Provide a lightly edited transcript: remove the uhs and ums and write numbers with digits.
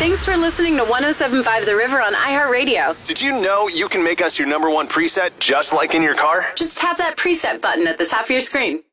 Thanks for listening to 107.5 The River on iHeartRadio. Did you know you can make us your number one preset just like in your car? Just tap that preset button at the top of your screen.